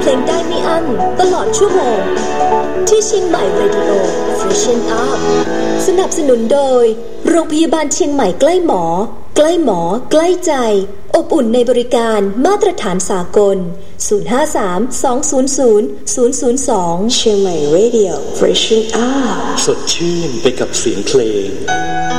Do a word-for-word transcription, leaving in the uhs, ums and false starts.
ลงได้ไม่อั้นตลอดชั่วโมงที่เชียงใหม่ Radio Freshen Up สนับสนุนโดยโรงพยาบาลเชียงใหม่ใกล้หมอใกล้หมอใกล้ใจอบอุ่นในบริการมาตรฐานสากลศูนย์ ห้า สาม สอง ศูนย์ ศูนย์ ศูนย์ ศูนย์ สองเชียงใหม่ Radio Freshen Up สดชื่นไปกับเสียงเพลง